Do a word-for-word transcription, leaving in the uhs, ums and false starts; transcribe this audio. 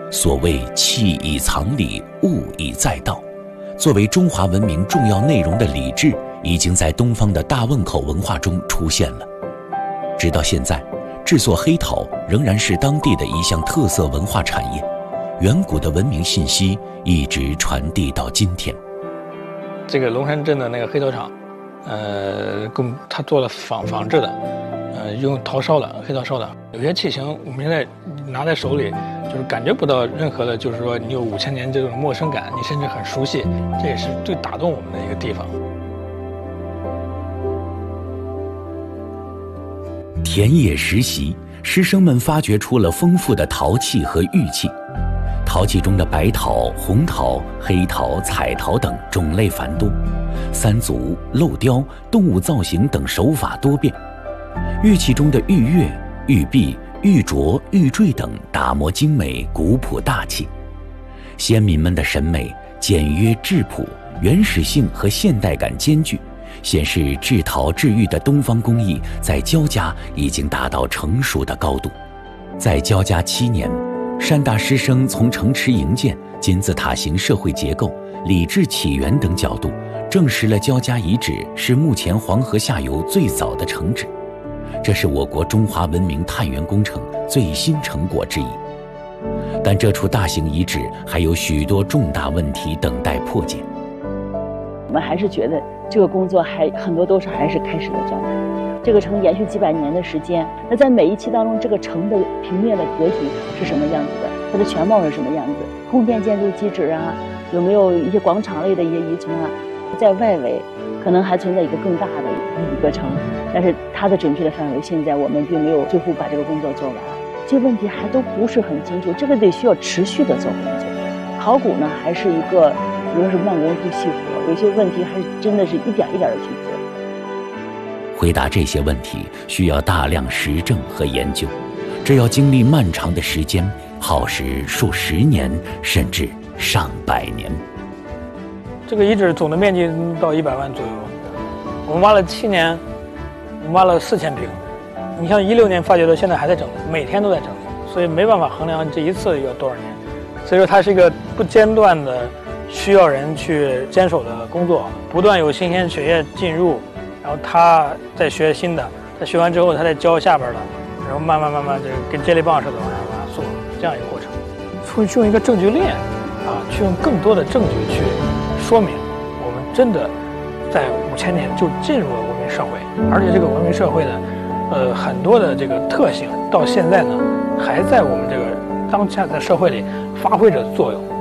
所谓器以藏礼，物以载道，作为中华文明重要内容的礼制，已经在东方的大汶口文化中出现了。直到现在，制作黑陶仍然是当地的一项特色文化产业，远古的文明信息一直传递到今天。 这个龙山镇的那个黑陶厂，呃，跟他做了仿仿制的，呃，用陶烧的黑陶烧的，有些器型我们现在拿在手里，就是感觉不到任何的，就是说你有五千年这种陌生感，你甚至很熟悉，这也是最打动我们的一个地方。 田野实习，师生们发掘出了丰富的陶器和玉器。陶器中的白陶、红陶、黑陶、彩陶等种类繁多，三足、镂雕、动物造型等手法多变。玉器中的玉钺、玉璧、玉镯、玉坠等打磨精美、古朴大气。先民们的审美简约质朴，原始性和现代感兼具，显示制陶制玉的东方工艺在焦家已经达到成熟的高度。在焦家七年，山大师生从城池营建、金字塔形社会结构、礼制起源等角度，证实了焦家遗址是目前黄河下游最早的城址，这是我国中华文明探源工程最新成果之一。但这处大型遗址还有许多重大问题等待破解。 我们还是觉得这个工作还很多都是还是开始的状态。这个城延续几百年的时间，那在每一期当中，这个城的平面的格局是什么样子的？它的全貌是什么样子？宫殿建筑机制啊，有没有一些广场类的一些遗存啊？在外围可能还存在一个更大的一个城，但是它的准确的范围，现在我们并没有最后把这个工作做完，这些问题还都不是很清楚，这个得需要持续的做工作。考古呢，还是一个，比如是慢工出细活，有些问题还是真的是一点一点的去做。 回答这些问题需要大量实证和研究，这要经历漫长的时间，耗时数十年甚至上百年。 这个遗址总的面积到一百万左右，我们挖了七年，我们挖了四千平。你像一六年发掘的，现在还在整理，每天都在整理，所以没办法衡量这一次要多少年。所以说它是一个不间断的，需要人去坚守的工作，不断有新鲜血液进入。然后他再学新的，他学完之后他再教下边的，然后慢慢慢慢就跟接力棒似的往上往上做，这样一个过程。会去用一个证据链啊，去用更多的证据去说明我们真的在五千年就进入了文明社会，而且这个文明社会的呃很多的这个特性到现在呢还在我们这个当下的社会里发挥着作用。